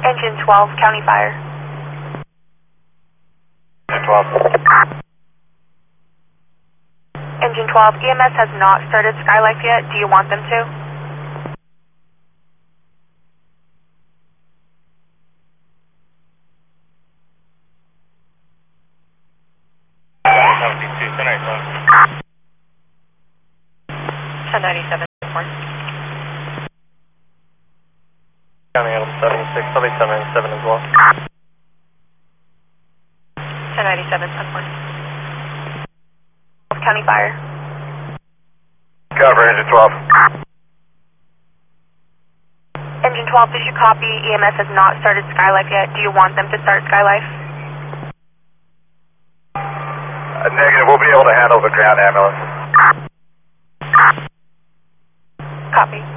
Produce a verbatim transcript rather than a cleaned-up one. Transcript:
Engine twelve, County Fire. Engine twelve. Engine twelve, E M S has not started Skylife yet. Do you want them to? ten ninety-seven. County Adam seventy-six, I'll be ten ninety-seven as well. ten ninety-seven, ten point. County Fire. Cover, Engine twelve. Engine twelve, did you copy? E M S has not started Skylife yet. Do you want them to start Skylife? Uh, negative, we'll be able to handle the ground ambulance. Copy.